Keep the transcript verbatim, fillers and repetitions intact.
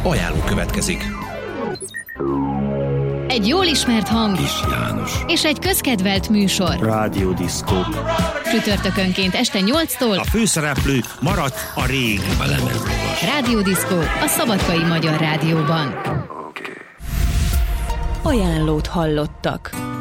Ajánló következik. Egy jól ismert hang Kis János és egy közkedvelt műsor. Rádió Diszkó. Csütörtökönként este nyolctól A főszereplő maradt a régi. a lemezlovas. Rádió Diszkó a Szabadkai Magyar Rádióban. Ajánlót hallottak.